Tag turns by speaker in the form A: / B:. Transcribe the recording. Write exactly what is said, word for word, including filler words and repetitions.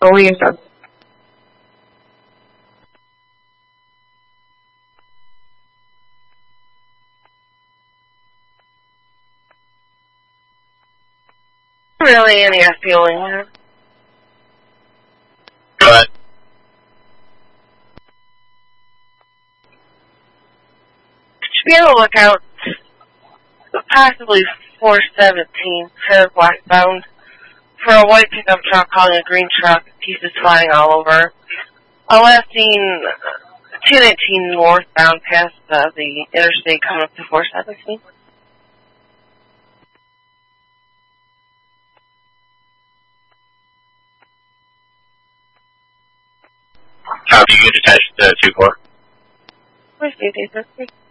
A: Only your son.
B: Really any feeling there.
C: Go ahead.
B: Should be on the lookout. Possibly four seventeen, Fair westbound, for a white pickup truck calling a green truck, pieces flying all over. A last seen two nineteen northbound past uh, the interstate coming up to four seventeen.
C: Copy, you can attach the two four.
B: Where's the